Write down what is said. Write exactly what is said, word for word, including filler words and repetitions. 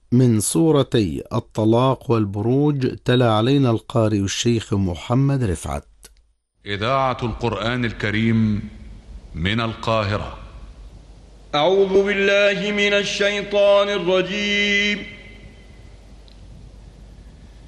من سورتي الطلاق والبروج. تلا علينا القارئ الشيخ محمد رفعت. إذاعة القرآن الكريم من القاهرة. أعوذ بالله من الشيطان الرجيم.